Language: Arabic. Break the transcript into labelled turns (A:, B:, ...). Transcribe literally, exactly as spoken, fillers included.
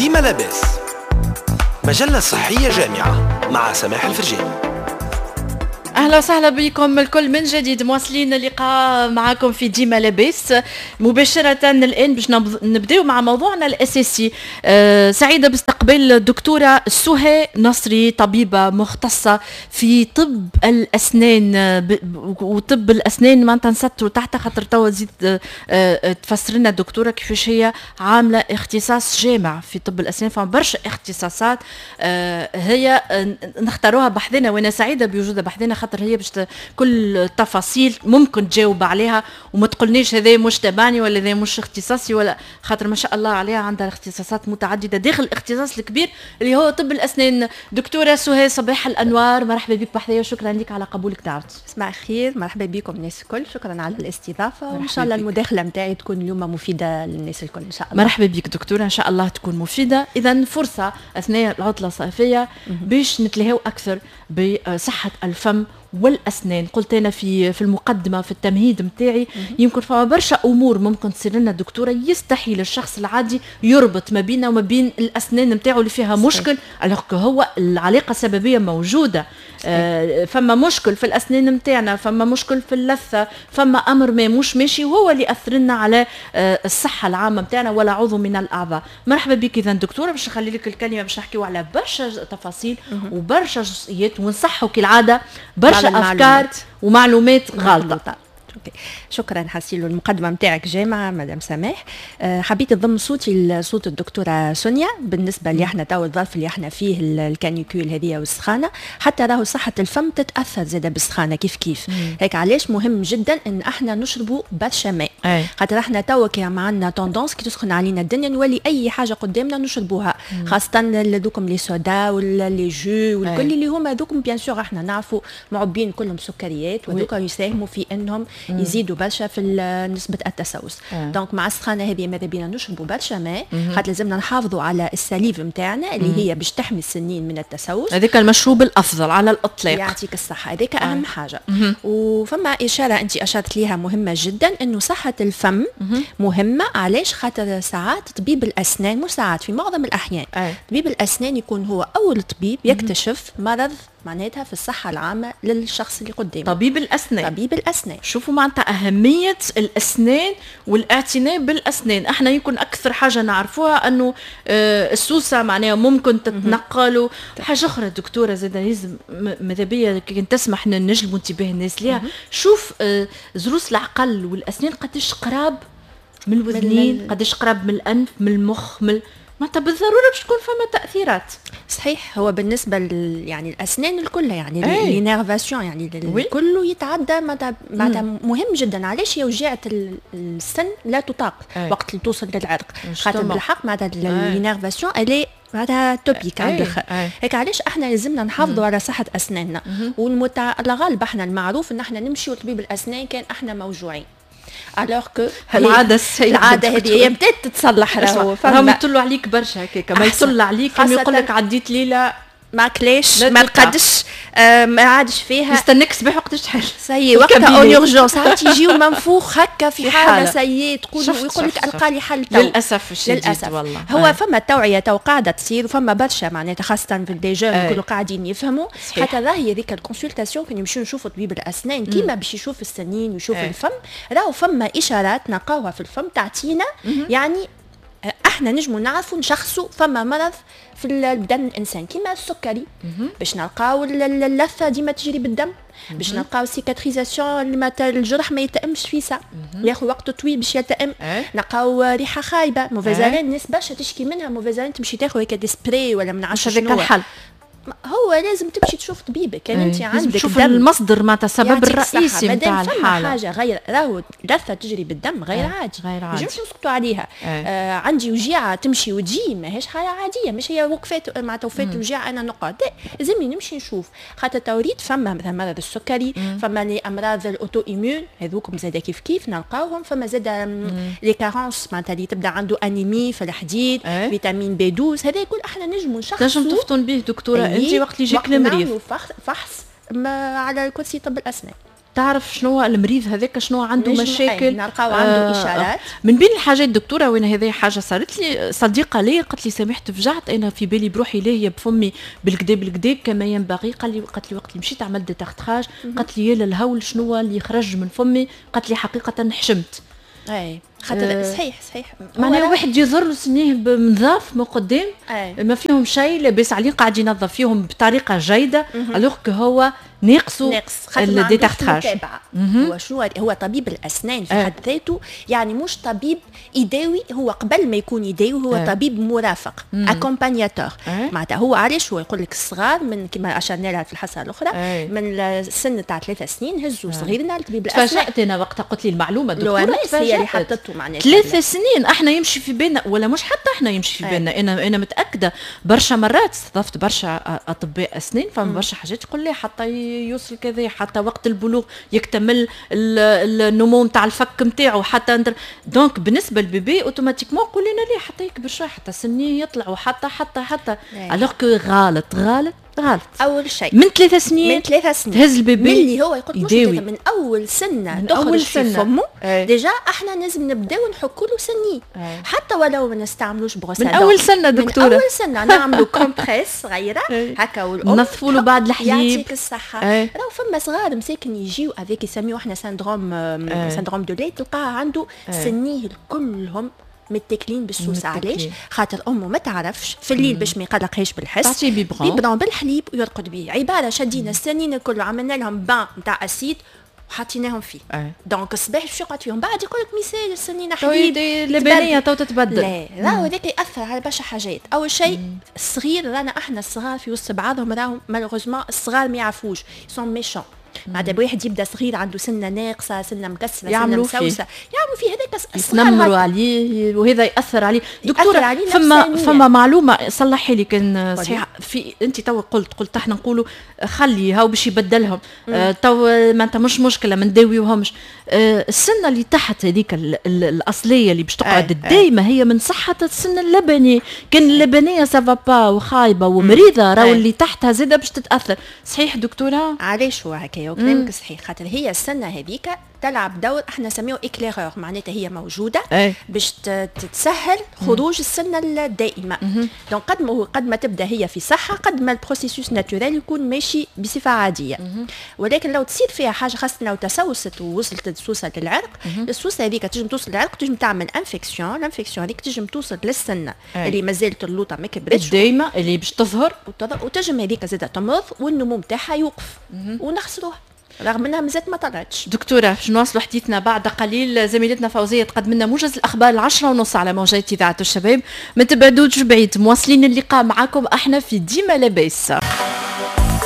A: ديما لاباس، مجلة صحية جامعة مع سماح الفرجاني.
B: اهلا وسهلا بكم الكل من جديد، مواصلين اللقاء معكم في ديما لاباس مباشره. الان باش نبداو مع موضوعنا الاساسي. أه سعيده باستقبال الدكتوره سهى نصري، طبيبه مختصه في طب الاسنان، وطب الاسنان ما تنسطروا تحت خاطر توا تزيد أه تفسر لنا الدكتوره كيفاش هي عامله اختصاص جامع في طب الاسنان. فما برشا اختصاصات أه هي نختاروها بحذنا، وانا سعيده بوجودها بحذنا خاطر هي باش كل التفاصيل ممكن تجاوب عليها وما تقولنيش هذا مش تبعني ولا هذا مش اختصاصي، ولا خاطر ما شاء الله عليها عندها اختصاصات متعدده داخل الاختصاص الكبير اللي هو طب الاسنان. دكتوره سهى صباح الانوار، مرحبا بك بحذايا وشكرا لك على قبولك دعوتي.
C: صباح الخير، مرحبا بكم الناس الكل، شكرا على الاستضافه، وان شاء الله المداخله نتاعي تكون اليوم مفيده للناس الكل ان شاء الله.
B: مرحبا بك دكتوره، ان شاء الله تكون مفيده. اذا فرصه اثناء العطله الصيفيه باش نتلهوا اكثر بصحه الفم والاسنان. قلت انا في في المقدمه في التمهيد نتاعي يمكن فما برشا امور ممكن تصير لنا دكتوره يستحيل الشخص العادي يربط ما بيننا وما بين الاسنان نتاعو اللي فيها مشكل، الوغ هو العلاقه السببيه موجوده. آه فما مشكل في الاسنان نتاعنا، فما مشكل في اللثه، فما امر ما مش ماشي وهو اللي ياثر لنا على آه الصحه العامه نتاعنا ولا عضو من الاعضاء. مرحبا بك اذا دكتوره، باش نخلي لك الكلمه باش نحكيو على برشا تفاصيل وبرشا جزئيات ونصحوا كالعاده برشا أفكار ومعلومات غلطة.
C: شكرا حسيلو، المقدمه نتاعك جامعه مدام سماح. أه حبيت تضم صوتي لصوت الدكتوره سونيا بالنسبه اللي احنا تو الظرف اللي احنا فيه الكانيكول هذه والسخانه، حتى راهو صحه الفم تتاثر زاده بالسخانه كيف كيف. مم. هيك علاش مهم جدا ان احنا نشربوا برشا ماء، خاطر احنا تو كي عندنا توندونس كي تسخن علينا الدنيا نولي اي حاجه قدامنا نشربوها، مم. خاصه دوكم لي سودا ولا لي جو والكل اللي هما دوكم بيان سور احنا نعرفوا معبين كلهم سكريات ودوكا يساهموا في انهم يزيدوا برشا في نسبة التسوس. دونك مع السخانة هذه ماذا بينا نشربوا برشا ماء، خاطر لازمنا نحافظوا على السليف نتاعنا اللي هي باش تحمي السنين من التسوس.
B: هذاك المشروب الأفضل على الإطلاق،
C: يعطيك الصحة، هذاك آه. أهم حاجة. مم. وفما إشارة أنت أشرت ليها مهمة جدا، إنه صحة الفم مم. مهمة. علاش؟ خاطر ساعات طبيب الأسنان، مو ساعات، في معظم الأحيان آه. طبيب الأسنان يكون هو أول طبيب يكتشف مرض معناتها في الصحة العامة للشخص اللي قدامه.
B: طبيب الأسنان.
C: طبيب الأسنان.
B: شوفوا معناتها أهمية الأسنان والاعتناء بالأسنان. احنا يمكن أكثر حاجة نعرفوها أنه آه السوسة معناها ممكن تتنقل. حاجة أخرى دكتورة زاد لازم ماذا بيا كي تسمح نجلب انتباه الناس ليها. شوف آه زروس العقل والأسنان قديش قراب من الوذنين، قديش قراب من الأنف، من المخ، من معناتها بالضروره باش تكون فما تاثيرات.
C: صحيح، هو بالنسبه يعني الاسنان الكل يعني لي نيرفاسيون يعني كله يتعدى معناتها مهم جدا. علاش هي وجيعه السن لا تطاق أي. وقت اللي توصل للعرق، خاطر بالحق معناتها لي نيرفاسيون الي هذا توبيك على الاخر. هيك علاش احنا لازمنا نحافظوا على صحه اسناننا. والمتع الغالب احنا المعروف ان احنا نمشي لطبيب الاسنان كان احنا موجوعين، alors que
B: العاده السيئه
C: العاده هذه هي بدات تتصلح. راهو
B: راهم يطلوا عليك برشا هكاك، ما يطلع عليك كما يقول لك عديت ليله
C: ما كلاش ما قدش آه ما عادش فيها،
B: يستناك صباح وقتاش تحل
C: سي وقتها اون يورجونس ساعات يجيو منفوخ هكا في حاله سيئه تقول ويقول لك القى لي حل تو.
B: للاسف الشديد للأسف. والله
C: هو آه. فما توعيه تو قاعده تصير، وفما برشا معناتها خاصه في دي جون آه. كلوا قاعدين يفهموا. حتى راهي هذيك الكونسلتاسيون كي نمشيو نشوفوا طبيب الاسنان كيما باش يشوف السنين ويشوف آه. الفم، راهو فما اشارات نلقاوها في الفم تعطينا يعني احنا نجمو نعرفوا نشخصوا فما مرض في البدن الانسان كيما السكري، باش نلقاو اللثه ديما تجري بالدم، باش نلقاو سيكاتريزاسيون اللي الجرح ما يتأمش فيه سا ياخذ وقت طويل باش يتأم. نلقاو ريحه خايبه، موفيزالين الناس برشا تشكي منها، موفيزالين تمشي تاخذ هيك دي سبراي ولا من عشرة شنو الحل. هو لازم تمشي تشوف طبيبك، كان انت عندك
B: تشوف المصدر معناتها السبب الرئيسي نتاع الحاله.
C: حاجه غير راهو لثه تجري بالدم غير آه. عادي، غير عادي مش نسكتوا عليها. آه. آه عندي وجيعه تمشي وتجي ماهيش حاله عاديه، مش هي وقفات مع توفات وجيعه انا نقعد، لازمني نمشي نشوف. خاطر توريد فما مثلا مرض السكري، مم. فما لي امراض الاوتو ايمون هذوكم زاد كيف كيف نلقاوهم، فما زاد لي كارونس معناتها اللي تبدا عنده انيمي في الحديد، آه. فيتامين بي اثنا عشر، هذا كل احنا نجموا نشخصوا.
B: نجم تفطن به دكتوره انت وقت اللي يجيك المريض
C: فحص على الكرسي طب الاسنان
B: تعرف شنو المريض هذاك شنو عنده مشاكل،
C: نلقاو عنده اشارات.
B: من بين الحاجات دكتوره وين هذه حاجه صارت لي، صديقه لي قالت لي سامحت فجعت انا في بالي بروحي لاهيه بفمي بالكدا بالكدا كما ينبغي. قال لي قالت لي وقت اللي مشيت عملت ديتاختراج قالت لي يا للهول شنو اللي يخرج من فمي، قالت لي حقيقه حشمت.
C: اي خاطر أه صحيح صحيح
B: معناها واحد يظهر له سنيه نظاف من قدام ما فيهم شيء لاباس عليه قاعد ينظف فيهم بطريقه جيده، الوغ هو ناقصه
C: ناقص
B: الديتاختراج.
C: هو شنو هو طبيب الاسنان في حد ذاته، يعني مش طبيب يداوي، هو قبل ما يكون يداوي هو أه. طبيب مرافق اكومبانياتور. أه. معناتها هو علاش هو يقول لك الصغار من كما اشرنا لها في الحصه الاخرى أه. من السن تاع ثلاث سنين هزوا صغيرنا لطبيب الاسنان.
B: تفاجأت انا وقتها قلت لي المعلومه دكتوره
C: هي اللي حطته معناتها
B: ثلاث سنين احنا يمشي في بالنا ولا مش حتى احنا يمشي في بالنا. انا انا متاكده برشا مرات استضفت برشا اطباء اسنان فما برشا حاجات تقول لي حتى يوصل كذا، حتى وقت البلوغ يكتمل النمو نتاع الفك نتاعو حتى ندر. دونك بالنسبه للبيبي اوتوماتيكمون قول لنا ليه حتى يكبر شويه حتى سنيه يطلع وحتى حتى حتى الوغ كو غلط غلط غلط.
C: اول شيء
B: من ثلاث سنين
C: من ثلاث سنين
B: تهز البيبي
C: من اللي هو يقول مش من اول سنه تخرج في فمه ديجا احنا لازم نبداو نحكوا له سنيه أي. حتى ولو ما نستعملوش بروسه
B: من اول سنه دكتوره،
C: من اول سنه نعملوا كومبريس صغيره هكا والام
B: نظفوا له بعد الحليب
C: يعطيك الصحه. راهو فما صغار مساكن يجيو افيك يسميوه احنا سندروم سندروم دو لي، تلقاه عنده سنيه كلهم متكلين بالسوس. علاش؟ خاطر امه ما تعرفش في الليل باش ما يقلقهاش بالحس
B: تعطيه بيبرون
C: بيبرون بالحليب ويرقد به. عباره شدينا السنين الكل عملنا لهم بان نتاع اسيد وحطيناهم فيه أه. دونك الصباح باش يقعد فيهم بعد يقول لك ميساج السنين حليب
B: اللبنيه تو تتبدل.
C: لا راهو هذاك ياثر على برشا حاجات. اول شيء الصغير رانا احنا الصغار في وسط بعضهم راهم مالوغوزمون الصغار ما يعرفوش سون ميشون. بعد واحد يبدا صغير عنده سنه ناقصه سنه مكسره سنه مسوسه يعملوا فيه هذاك
B: يتنمروا عليه وهذا ياثر عليه. دكتوره عليه فما فما معلومه صلحي لي كان صحيح في انت تو قلت قلت احنا نقولوا خلي هاو باش يبدلهم آه تو ما انت مش مشكله ما نداويوهمش. آه السنه اللي تحت هذيك الاصليه اللي باش تقعد آه دائما هي من صحه السن اللبني. كان اللبنيه سافا با وخايبه ومريضه راهو اللي تحتها زاده باش تتاثر. صحيح دكتوره؟
C: علاش هو هكايا وكلامك صحيح خاطر هي السنه هذيك تلعب دور احنا نسميه اكليرور، معناتها هي موجوده أي. باش تتسهل خروج السنه الدائمه. دونك قد ما قد ما تبدا هي في صحه قد ما البروسيسوس ناتوريل يكون ماشي بصفه عاديه. مه. ولكن لو تصير فيها حاجه خاصه لو تسوست ووصلت السوسه للعرق، السوسه هذيك تنجم توصل للعرق تنجم تعمل انفكسيون، الانفكسيون هذيك تنجم توصل للسنه أي. اللي مازالت اللوطه ما كبرتش
B: دائما اللي باش تظهر
C: وتنجم هذيك زاده تمرض والنمو نتاعها يوقف ونخسروها رغم انها مازالت ما طلعتش.
B: دكتوره باش نواصلوا حديثنا بعد قليل. زميلتنا فوزيه تقدم لنا موجز الاخبار العشرة ونص على موجات اذاعه الشباب. ما تبعدوش بعيد، مواصلين اللقاء معكم احنا في ديما لاباس.